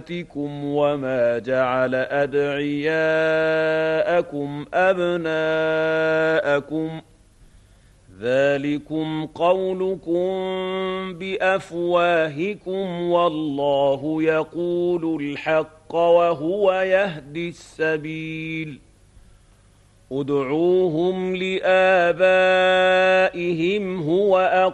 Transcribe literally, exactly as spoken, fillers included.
وما جعل أدعياءكم أبناءكم ذلكم قولكم بأفواهكم والله يقول الحق وهو يهدي السبيل ادعوهم لآبائهم هو أقرب